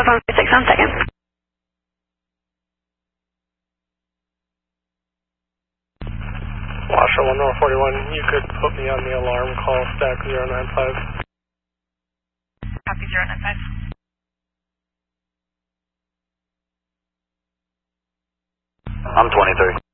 Phone 6 on second. Washer 1 North 41, you could put me on the alarm call stack 095. Copy 095. I'm 23.